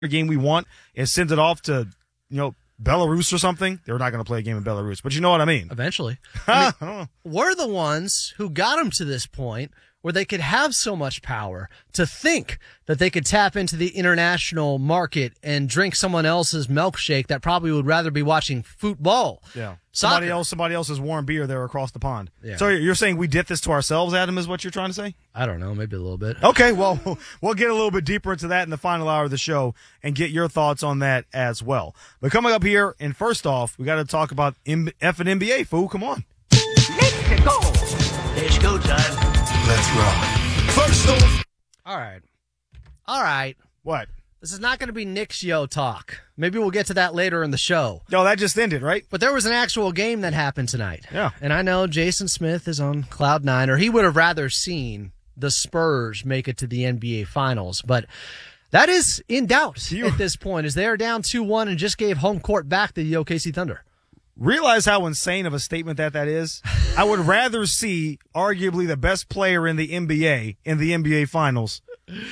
game we want and send it off to, Belarus or something, they're not going to play a game in Belarus. But you know what I mean. Eventually. I don't know. We're the ones who got them to this point where they could have so much power to think that they could tap into the international market and drink someone else's milkshake that probably would rather be watching football. Yeah. Soccer. Somebody else's warm beer there across the pond. Yeah. So you're saying we did this to ourselves, Adam, is what you're trying to say? I don't know, maybe a little bit. Okay, well, we'll get a little bit deeper into that in the final hour of the show and get your thoughts on that as well. But coming up here, and first off, we got to talk about effing NBA, fool. Come on. Let's go. It's go time. Let's rock. First off. All right. What? This is not going to be Knicks Yo talk. Maybe we'll get to that later in the show. No, that just ended, right? But there was an actual game that happened tonight. Yeah. And I know Jason Smith is on cloud nine, or he would have rather seen the Spurs make it to the NBA Finals. But that is in doubt at this point, as they are down 2-1 and just gave home court back to the OKC Thunder. Realize how insane of a statement that is? I would rather see arguably the best player in the NBA Finals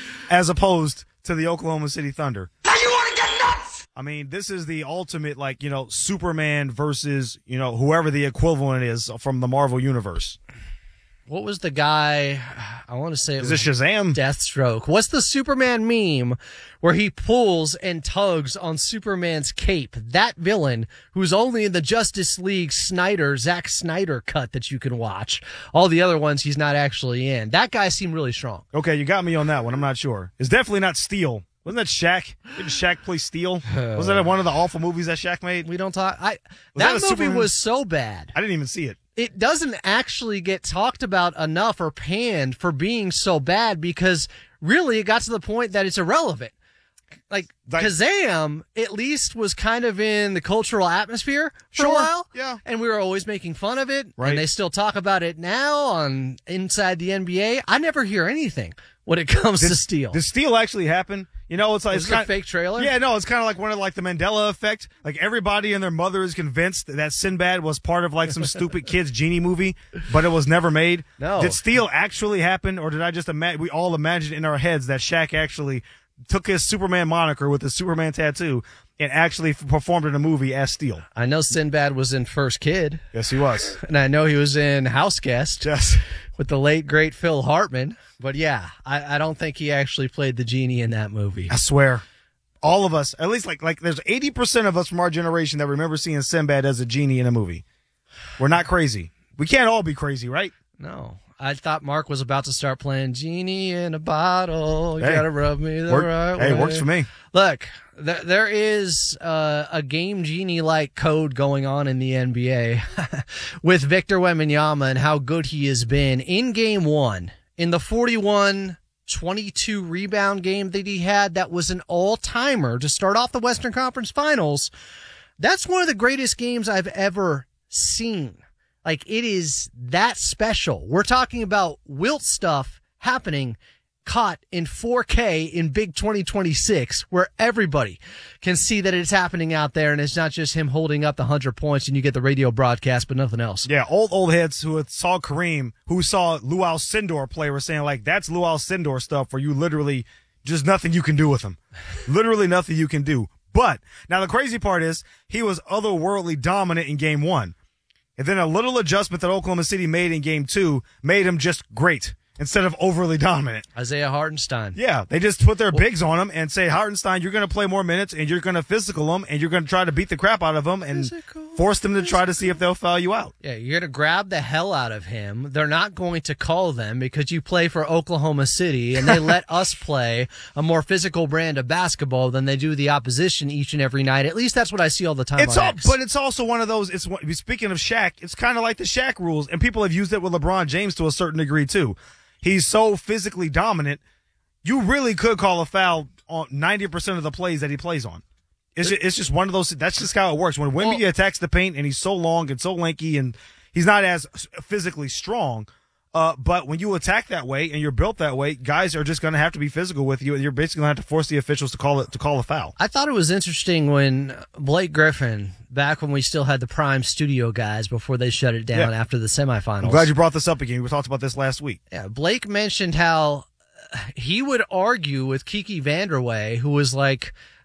as opposed to the Oklahoma City Thunder. Now you want to get nuts? I mean, this is the ultimate, Superman versus, whoever the equivalent is from the Marvel Universe. What was the guy? I want to say it Is was it Shazam? Deathstroke. What's the Superman meme where he pulls and tugs on Superman's cape? That villain who's only in the Justice League Zack Snyder cut that you can watch. All the other ones he's not actually in. That guy seemed really strong. Okay, you got me on that one. I'm not sure. It's definitely not Steel. Wasn't that Shaq? Didn't Shaq play Steel? Wasn't that one of the awful movies that Shaq made? We don't talk. that That a movie Superman? was so bad. I didn't even see it. It doesn't actually get talked about enough or panned for being so bad because really it got to the point that it's irrelevant. Like Kazam at least was kind of in the cultural atmosphere for a while. Yeah. And we were always making fun of it. Right. And they still talk about it now on Inside the NBA. I never hear anything when it comes to Steel. Did Steel actually happen? It's like Is it a fake trailer? Yeah, no, it's kind of like one of the Mandela effect. Like everybody and their mother is convinced that Sinbad was part of some stupid kid's genie movie, but it was never made. No. Did Steel actually happen, or did I just we all imagine in our heads that Shaq actually took his Superman moniker with his Superman tattoo and actually performed in a movie as Steel? I know Sinbad was in First Kid. Yes, he was. And I know he was in House Guest. Yes. With the late, great Phil Hartman. But yeah, I don't think he actually played the genie in that movie. I swear. All of us, at least there's 80% of us from our generation that remember seeing Sinbad as a genie in a movie. We're not crazy. We can't all be crazy, right? No. I thought Mark was about to start playing Genie in a Bottle. You gotta rub me the right way. Hey, it works for me. Look, there is a game Genie-like code going on in the NBA with Victor Wembanyama and how good he has been in Game 1. In the 41-22 rebound game that he had, that was an all-timer to start off the Western Conference Finals. That's one of the greatest games I've ever seen. It is that special. We're talking about Wilt stuff happening, caught in 4K in Big 2026, where everybody can see that it's happening out there, and it's not just him holding up the 100 points and you get the radio broadcast, but nothing else. Yeah, old heads who saw Kareem, who saw Lou Alcindor play, were saying, that's Lou Alcindor stuff where you literally, just nothing you can do with him. Literally nothing you can do. But, now the crazy part is, he was otherworldly dominant in Game 1. And then a little adjustment that Oklahoma City made in Game 2 made him just great instead of overly dominant. Isaiah Hartenstein. Yeah, they just put their bigs on him and say, Hartenstein, you're going to play more minutes and you're going to physical him and you're going to try to beat the crap out of him and force them to try to see if they'll foul you out. Yeah, you're going to grab the hell out of him. They're not going to call them because you play for Oklahoma City and they let us play a more physical brand of basketball than they do the opposition each and every night. At least that's what I see all the time on X. But it's also one of those, speaking of Shaq, it's kind of like the Shaq rules, and people have used it with LeBron James to a certain degree too. He's so physically dominant, you really could call a foul on 90% of the plays that he plays on. It's just one of those. That's just how it works. When Wemby attacks the paint and he's so long and so lanky and he's not as physically strong, but when you attack that way and you're built that way, guys are just going to have to be physical with you, and you're basically going to have to force the officials to call a foul. I thought it was interesting when Blake Griffin, back when we still had the Prime Studio guys before they shut it down after the semifinals. I'm glad you brought this up again. We talked about this last week. Yeah, Blake mentioned how he would argue with Kiki Vanderway, who was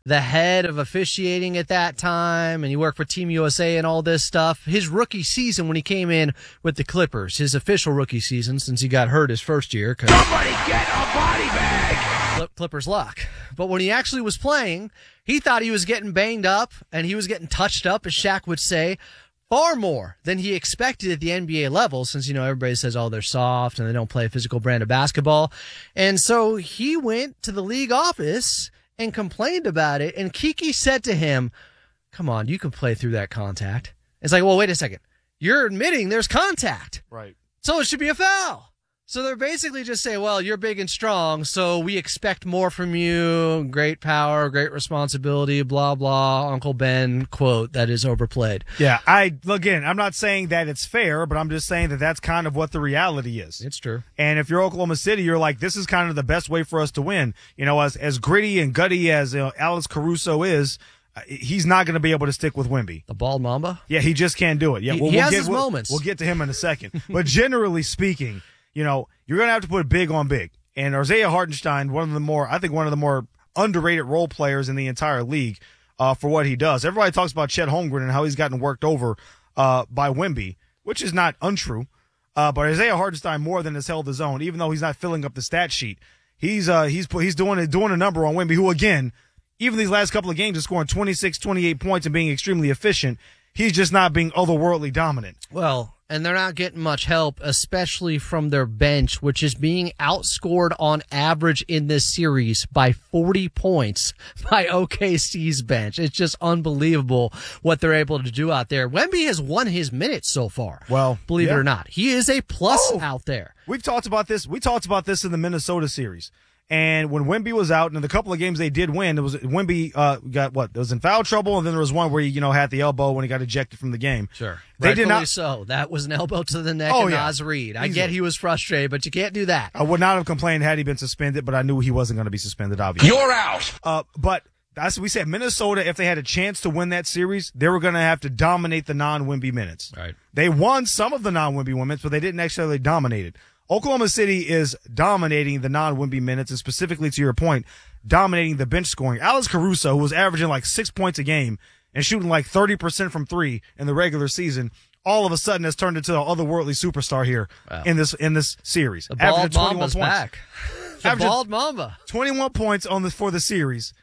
the head of officiating at that time, and he worked for Team USA and all this stuff. His rookie season when he came in with the Clippers, his official rookie season since he got hurt his first year. Somebody get a body bag! Clippers luck. But when he actually was playing, he thought he was getting banged up, and he was getting touched up, as Shaq would say, far more than he expected at the NBA level, since, everybody says, they're soft and they don't play a physical brand of basketball. And so he went to the league office and complained about it, and Kiki said to him, come on, you can play through that contact. It's like, well, wait a second. You're admitting there's contact. Right. So it should be a foul. So they're basically just saying, well, you're big and strong, so we expect more from you. Great power, great responsibility, blah, blah, Uncle Ben quote that is overplayed. Yeah, I'm not saying that it's fair, but I'm just saying that that's kind of what the reality is. It's true. And if you're Oklahoma City, you're like, this is kind of the best way for us to win. As gritty and gutty as Alex Caruso is, he's not going to be able to stick with Wemby. The bald mamba? Yeah, he just can't do it. Yeah, he has his moments. We'll get to him in a second. But generally speaking, you're going to have to put big on big. And Isaiah Hartenstein, one of the more underrated role players in the entire league for what he does. Everybody talks about Chet Holmgren and how he's gotten worked over by Wemby, which is not untrue. But Isaiah Hartenstein more than has held his own, even though he's not filling up the stat sheet. He's doing a number on Wemby, who, again, even these last couple of games is scoring 26, 28 points and being extremely efficient. He's just not being otherworldly dominant. Well, and they're not getting much help, especially from their bench, which is being outscored on average in this series by 40 points by OKC's bench. It's just unbelievable what they're able to do out there. Wemby has won his minutes so far. Well, believe yeah. it or not, he is a plus out there. We've talked about this. We talked about this in the Minnesota series. And when Wemby was out, and in the couple of games they did win, it was Wemby was in foul trouble, and then there was one where he had the elbow when he got ejected from the game. Sure, they did not. So that was an elbow to the neck of Naz Reid. I get he was frustrated, but you can't do that. I would not have complained had he been suspended, but I knew he wasn't going to be suspended. Obviously, You're out. But that's what we said. Minnesota, if they had a chance to win that series, they were going to have to dominate the non-Wemby minutes. Right. They won some of the non-Wemby minutes, but they didn't necessarily dominate it. Oklahoma City is dominating the non-Wemby minutes, and specifically to your point, dominating the bench scoring. Alex Caruso, who was averaging like 6 points a game and shooting like 30% from three in the regular season, all of a sudden has turned into an otherworldly superstar here in this series. The bald Mamba's points. Back. The bald Mamba. 21 points for the series,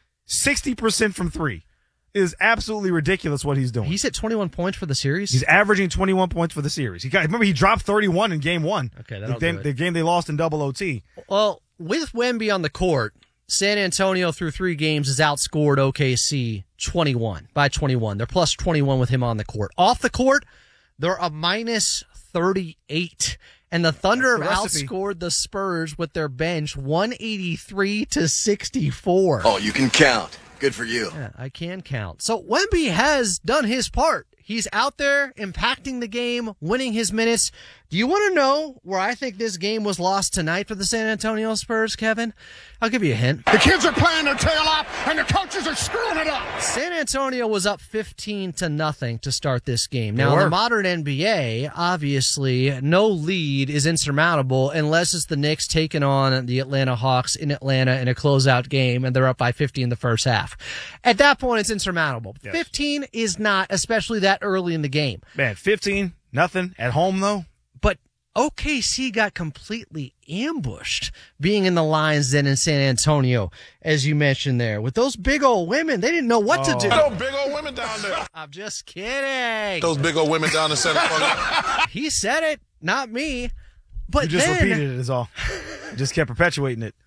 60% from three. It is absolutely ridiculous what he's doing. He's at 21 points for the series? He's averaging 21 points for the series. Remember, he dropped 31 in game one. Okay, that'll do it. The game they lost in double OT. Well, with Wemby on the court, San Antonio through 3 games has outscored OKC 21 by 21. They're plus 21 with him on the court. Off the court, they're a minus 38. And the Thunder have outscored the Spurs with their bench 183 to 64. Oh, you can count. Good for you. Yeah, I can count. So Wemby has done his part. He's out there impacting the game, winning his minutes. Do you want to know where I think this game was lost tonight for the San Antonio Spurs, Kevin? I'll give you a hint. The kids are playing their tail off, and the coaches are screwing it up. San Antonio was up 15-0 to start this game. Now, in the modern NBA, obviously, no lead is insurmountable unless it's the Knicks taking on the Atlanta Hawks in Atlanta in a closeout game, and they're up by 50 in the first half. At that point, it's insurmountable. Yes. 15 is not, especially that early in the game. Man, 15-0 at home, though. But OKC got completely ambushed being in the lines then in San Antonio, as you mentioned there. With those big old women, they didn't know what to do. Those big old women down there. I'm just kidding. Those big old women down in San Antonio. He said it, not me. But you just repeated it is all. You just kept perpetuating it.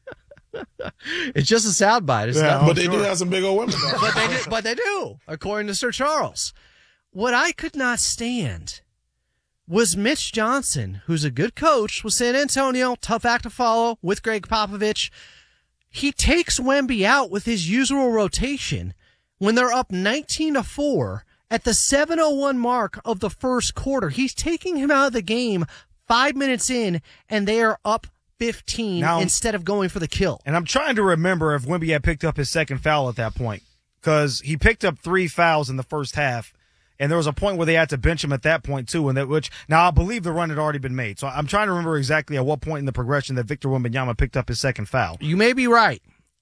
It's just a soundbite. It's not, but they do have some big old women. But they do, according to Sir Charles. What I could not stand was Mitch Johnson, who's a good coach with San Antonio, tough act to follow with Greg Popovich. He takes Wemby out with his usual rotation when they're up 19-4 at the 7:01 mark of the first quarter. He's taking him out of the game 5 minutes in, and they are up 15 instead of going for the kill. And I'm trying to remember if Wemby had picked up his second foul at that point, because he picked up 3 fouls in the first half. And there was a point where they had to bench him at that point, too. Now, I believe the run had already been made. So I'm trying to remember exactly at what point in the progression that Victor Wembanyama picked up his second foul. You may be right.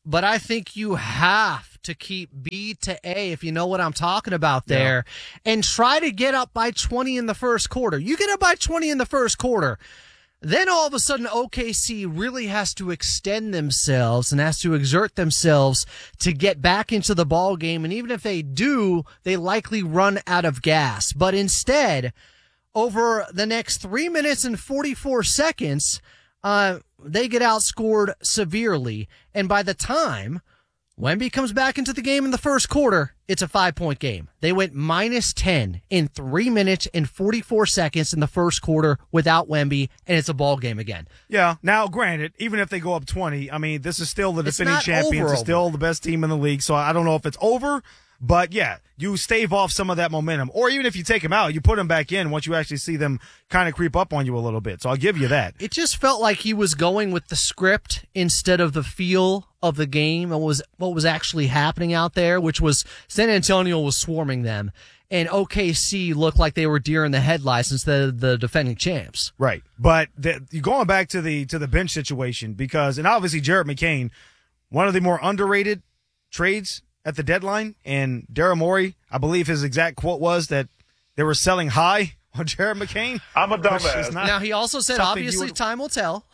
but I think you have to keep B to A, if you know what I'm talking about there, and try to get up by 20 in the first quarter. You get up by 20 in the first quarter, then all of a sudden OKC really has to extend themselves and has to exert themselves to get back into the ball game. And even if they do, they likely run out of gas. But instead, over the next 3 minutes and 44 seconds, they get outscored severely. And by the time Wemby comes back into the game in the first quarter, it's a 5-point game. They went -10 in 3 minutes and 44 seconds in the first quarter without Wemby, and it's a ball game again. Yeah. Now, granted, even if they go up 20, I mean, this is still the It's defending not champions. over. It's still the best team in the league. So I don't know if it's over, but yeah, you stave off some of that momentum. Or even if you take them out, you put them back in once you actually see them kind of creep up on you a little bit. So I'll give you that. It just felt like he was going with the script instead of the feel of the game and what was actually happening out there, which was San Antonio was swarming them, and OKC looked like they were deer in the headlights instead of the defending champs. Right. But you're going back to the bench situation because, and obviously Jared McCain, one of the more underrated trades at the deadline, and Daryl Morey, I believe his exact quote was that they were selling high on Jared McCain. I'm a dumbass. Now, he also said, obviously, time will tell.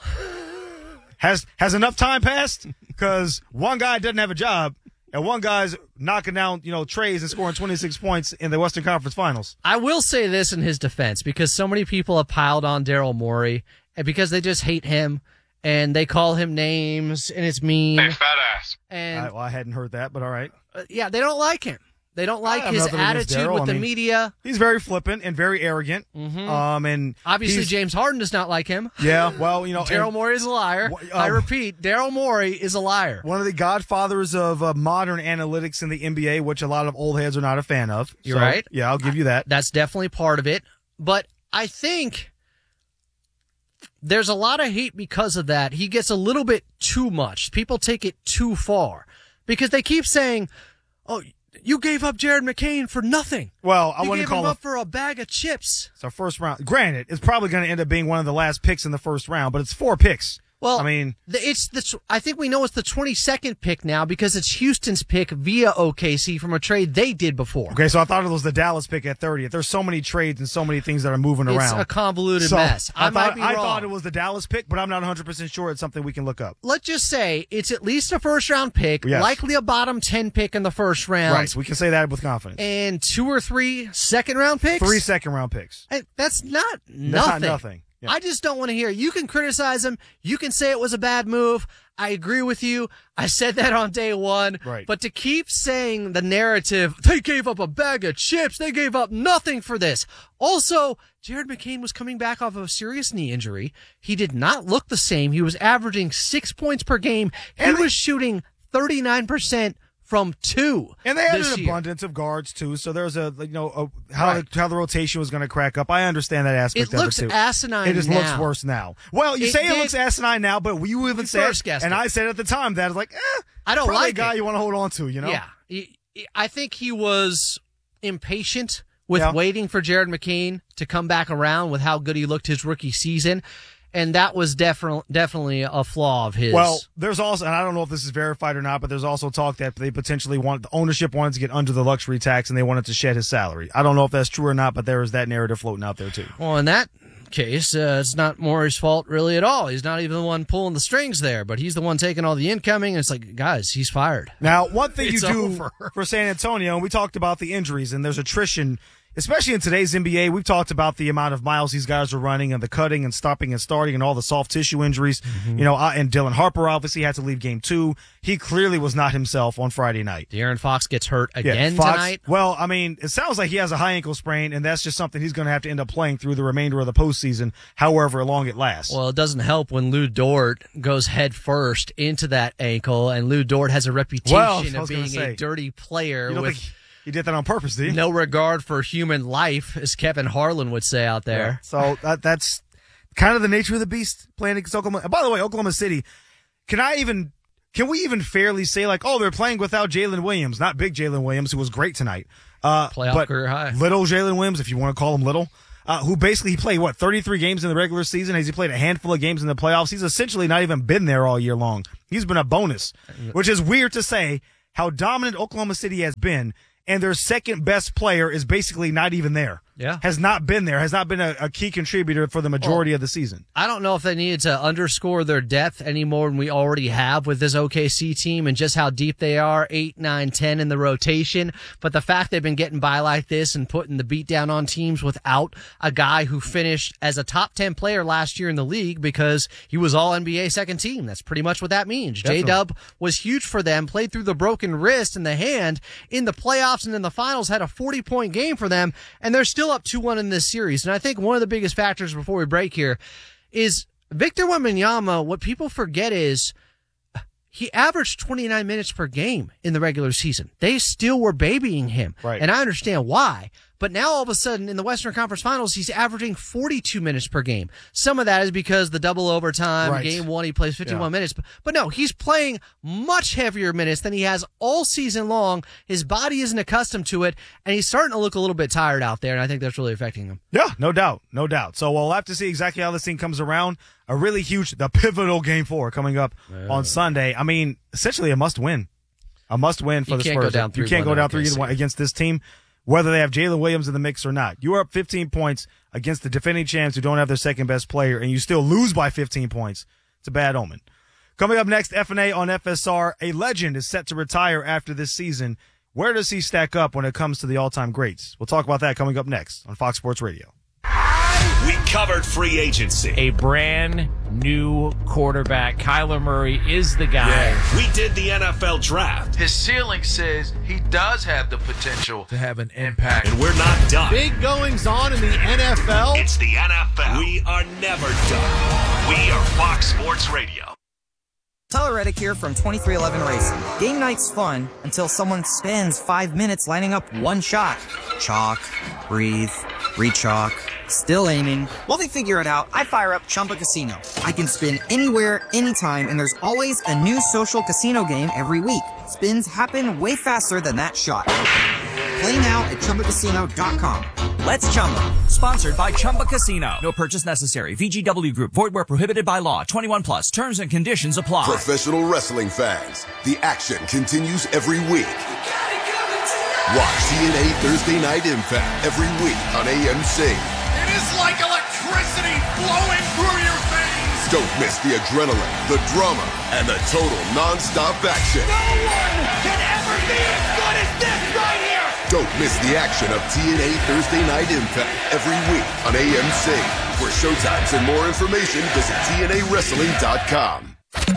Has enough time passed? Because one guy doesn't have a job, and one guy's knocking down, trays and scoring 26 points in the Western Conference Finals. I will say this in his defense, because so many people have piled on Daryl Morey, and because they just hate him, and they call him names, and it's mean. Hey, fat ass. And I hadn't heard that, but all right. Yeah, they don't like him. They don't like have his nothing against attitude Daryl. with the media. He's very flippant and very arrogant. And Obviously, James Harden does not like him. Yeah, well, Daryl Morey is a liar. I repeat, Daryl Morey is a liar. One of the godfathers of modern analytics in the NBA, which a lot of old heads are not a fan of. You're right. Yeah, I'll give you that. That's definitely part of it. But I think there's a lot of hate because of that. He gets a little bit too much. People take it too far because they keep saying, oh, you gave up Jared McCain for nothing. Well, I you wouldn't gave him call up for a bag of chips. It's our first round. Granted, it's probably going to end up being one of the last picks in the first round, but it's 4 picks. Well, I mean, I think we know it's the 22nd pick now because it's Houston's pick via OKC from a trade they did before. Okay, so I thought it was the Dallas pick at 30th. There's so many trades and so many things that are moving around. It's a convoluted mess. I thought it was the Dallas pick, but I'm not 100% sure. It's something we can look up. Let's just say it's at least a first-round pick, Yes. likely a bottom 10 pick in the first round. Right, we can say that with confidence. And 2 or 3 second-round picks? 3 second-round picks. And that's not nothing. That's not nothing. Yeah. I just don't want to hear. You can criticize him. You can say it was a bad move. I agree with you. I said that on day one. Right. But to keep saying the narrative, they gave up a bag of chips. They gave up nothing for this. Also, Jared McCain was coming back off of a serious knee injury. He did not look the same. He was averaging 6 points per game. He was shooting 39% from 2. And they had this an year. abundance of guards too, so there's how the rotation was going to crack up. I understand that aspect It of looks it too. asinine It just now. looks worse now. Well, you say it looks asinine now, but you even said, first guessed and it. I said at the time that I was like, I don't probably like a guy it. you want to hold on to, you know? Yeah. I think he was impatient with Yeah. waiting for Jared McCain to come back around with how good he looked his rookie season. And that was definitely a flaw of his. Well, there's also, and I don't know if this is verified or not, but there's also talk that they potentially the ownership wanted to get under the luxury tax and they wanted to shed his salary. I don't know if that's true or not, but there is that narrative floating out there too. Well, in that case, it's not Morey's fault really at all. He's not even the one pulling the strings there, but he's the one taking all the incoming. And it's like, guys, he's fired. Now, one thing you It's do over. for San Antonio, and we talked about the injuries, and there's attrition, especially in today's NBA. We've talked about the amount of miles these guys are running and the cutting and stopping and starting and all the soft tissue injuries. Mm-hmm. And Dylan Harper obviously had to leave game 2. He clearly was not himself on Friday night. De'Aaron Fox gets hurt again Fox, tonight. Well, I mean, it sounds like he has a high ankle sprain, and that's just something he's going to have to end up playing through the remainder of the postseason, however long it lasts. Well, it doesn't help when Lou Dort goes head first into that ankle, and Lou Dort has a reputation of being a dirty player You don't with think he did that on purpose, did he? no regard for human life, as Kevin Harlan would say out there. So that's kind of the nature of the beast playing against Oklahoma. And by the way, Oklahoma City, can we even fairly say like, oh, they're playing without Jalen Williams, not big Jalen Williams, who was great tonight. Playoff but career high. Little Jalen Williams, if you want to call him little. who basically he played, 33 games in the regular season? Has he played a handful of games in the playoffs? He's essentially not even been there all year long. He's been a bonus, which is weird to say how dominant Oklahoma City has been, and their second best player is basically not even there. Yeah. Has not been there, has not been a key contributor for the majority of the season. I don't know if they needed to underscore their depth any more than we already have with this OKC team and just how deep they are, 8, 9, 10 in the rotation. But the fact they've been getting by like this and putting the beat down on teams without a guy who finished as a top 10 player last year in the league because he was all NBA second team. That's pretty much what that means. J-Dub was huge for them, played through the broken wrist and the hand in the playoffs and in the finals, had a 40-point game for them, and they're still up 2-1 in this series. And I think one of the biggest factors before we break here is Victor Wembanyama. What people forget is he averaged 29 minutes per game in the regular season. They still were babying him. Right. And I understand why. But now all of a sudden in the Western Conference Finals, he's averaging 42 minutes per game. Some of that is because the double overtime, Right. game one, he plays 51 minutes. But no, he's playing much heavier minutes than he has all season long. His body isn't accustomed to it, and he's starting to look a little bit tired out there, and I think that's really affecting him. Yeah, no doubt. No doubt. So we'll have to see exactly how this thing comes around. A really huge, the pivotal Game 4 coming up on Sunday. I mean, essentially a must-win. A must-win for the Spurs. You can't go down 3-1 You can't go down 3-1 against this team, whether they have Jalen Williams in the mix or not. You are up 15 points against the defending champs who don't have their second-best player, and you still lose by 15 points. It's a bad omen. Coming up next, F&A on FSR. A legend is set to retire after this season. Where does he stack up when it comes to the all-time greats? We'll talk about that coming up next on Fox Sports Radio. We covered free agency. A brand new quarterback. Kyler Murray is the guy. We did the NFL draft. His ceiling says he does have the potential to have an impact. And we're not done. Big goings on in the NFL. It's the NFL. We are never done. We are Fox Sports Radio. Tyler Reddick here from 2311 Racing. Game night's fun until someone spends 5 minutes lining up one shot. Chalk, breathe, re-chalk, still aiming. While they figure it out, I fire up Chumba Casino. I can spin anywhere, anytime, and there's always a new social casino game every week. Spins happen way faster than that shot. Play now at ChumbaCasino.com. Let's Chumba. Sponsored by Chumba Casino. No purchase necessary. VGW Group. Void where prohibited by law. 21 plus. Terms and conditions apply. Professional wrestling fans, the action continues every week. Watch TNA Thursday Night Impact every week on AMC. It is like electricity flowing through your veins. Don't miss the adrenaline, the drama, and the total non-stop action. No one can ever be as good as this right here. Don't miss the action of TNA Thursday Night Impact every week on AMC. For showtimes and more information, visit TNAWrestling.com.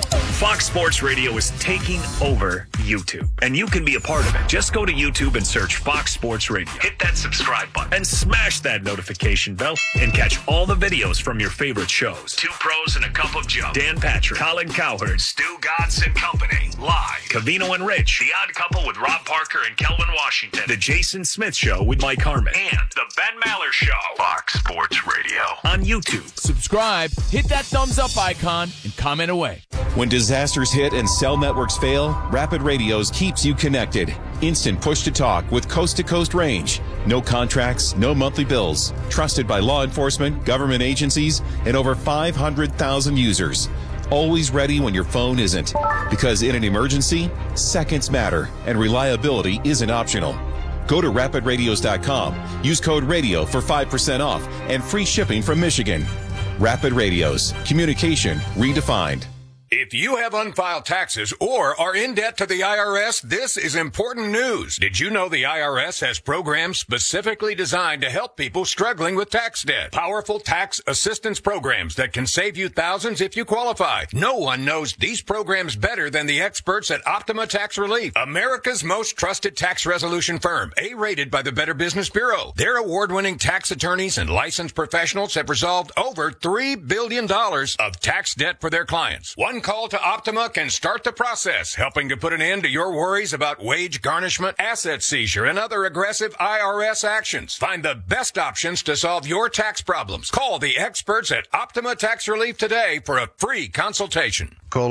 Fox Sports Radio is taking over YouTube, and you can be a part of it. Just go to YouTube and search Fox Sports Radio. Hit that subscribe button and smash that notification bell and catch all the videos from your favorite shows. Two Pros and a Cup of Joe. Dan Patrick, Colin Cowherd, Stu Godson Company, Live, Covino and Rich, The Odd Couple with Rob Parker and Kelvin Washington, The Jason Smith Show with Mike Harmon, and The Ben Maller Show. Fox Sports Radio on YouTube. Subscribe, hit that thumbs up icon, and comment away. When disasters hit and cell networks fail, Rapid Radios keeps you connected. Instant push-to-talk with coast-to-coast range. No contracts, no monthly bills. Trusted by law enforcement, government agencies, and over 500,000 users. Always ready when your phone isn't. Because in an emergency, seconds matter, and reliability isn't optional. Go to rapidradios.com. Use code RADIO for 5% off and free shipping from Michigan. Rapid Radios. Communication redefined. If you have unfiled taxes or are in debt to the IRS, this is important news. Did you know the IRS has programs specifically designed to help people struggling with tax debt? Powerful tax assistance programs that can save you thousands if you qualify. No one knows these programs better than the experts at Optima Tax Relief, America's most trusted tax resolution firm, A-rated by the Better Business Bureau. Their award-winning tax attorneys and licensed professionals have resolved over $3 billion of tax debt for their clients. One call to Optima can start the process, helping to put an end to your worries about wage garnishment, asset seizure, and other aggressive IRS actions. Find the best options to solve your tax problems. Call the experts at Optima Tax Relief today for a free consultation. Call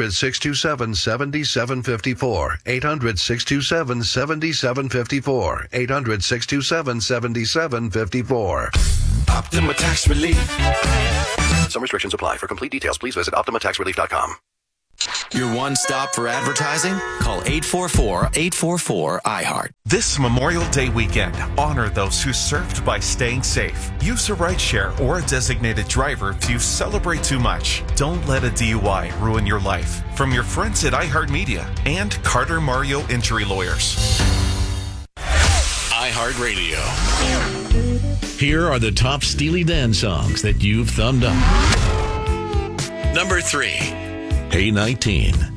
800-627-7754. 800-627-7754. 800-627-7754. Optima Tax Relief. Some restrictions apply. For complete details, please visit OptimaTaxRelief.com. Your one stop for advertising? Call 844-844-iHeart. This Memorial Day weekend, honor those who served by staying safe. Use a rideshare or a designated driver if you celebrate too much. Don't let a DUI ruin your life. From your friends at iHeartMedia and Carter Mario Injury Lawyers. iHeartRadio. Here are the top Steely Dan songs that you've thumbed up. Number 3. Hey 19.